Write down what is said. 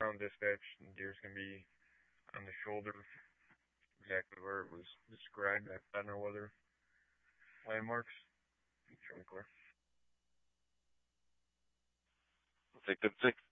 ground dispatch. Deer's gonna be on the shoulder, exactly where it was described. I don't know whether landmarks. Sure, clear. Take the 6.